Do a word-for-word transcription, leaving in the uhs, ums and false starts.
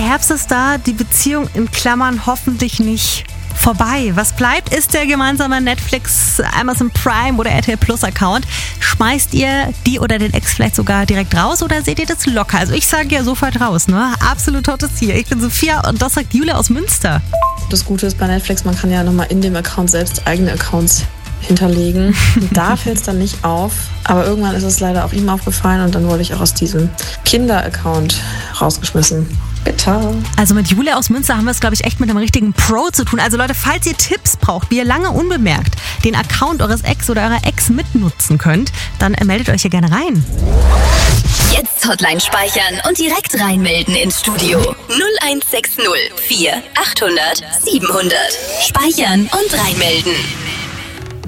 Herbst ist da, die Beziehung in Klammern hoffentlich nicht vorbei. Was bleibt, ist der gemeinsame Netflix, Amazon Prime oder R T L Plus Account. Schmeißt ihr die oder den Ex vielleicht sogar direkt raus oder seht ihr das locker? Also ich sage ja sofort raus, ne? Absolut totes Tier. Ich bin Sophia und das sagt Julia aus Münster. Das Gute ist bei Netflix, man kann ja nochmal in dem Account selbst eigene Accounts hinterlegen. Da fällt es dann nicht auf. Aber irgendwann ist es leider auch ihm aufgefallen und dann wurde ich auch aus diesem Kinder-Account rausgeschmissen. Bitte. Also mit Julia aus Münster haben wir es, glaube ich, echt mit einem richtigen Pro zu tun. Also Leute, falls ihr Tipps braucht, wie ihr lange unbemerkt den Account eures Ex oder eurer Ex mitnutzen könnt, dann meldet euch hier gerne rein. Jetzt Hotline speichern und direkt reinmelden ins Studio. null eins sechs null vier achthundert siebenhundert. Speichern und reinmelden.